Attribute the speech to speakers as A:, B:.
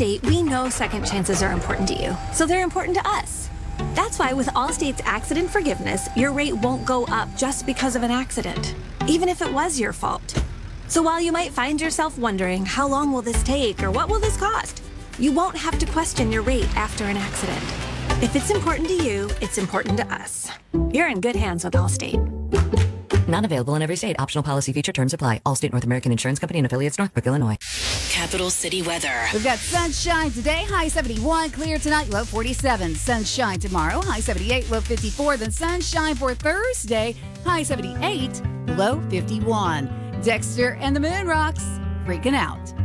A: Allstate, we know second chances are important to you, so they're important to us. That's why with Allstate's accident forgiveness, your rate won't go up just because of an accident, even if it was your fault. So while you might find yourself wondering, how long will this take or what will this cost? You won't have to question your rate after an accident. If it's important to you, it's important to us. You're in good hands with Allstate.
B: Not available in every state. Optional policy feature terms apply. Allstate North American Insurance Company and affiliates, Northbrook, Illinois.
C: Capital City weather.
D: We've got sunshine today, high 71. Clear tonight, low 47. Sunshine tomorrow, high 78, low 54. Then sunshine for Thursday, high 78, low 51. Dexter and the Moon Rocks, freaking out.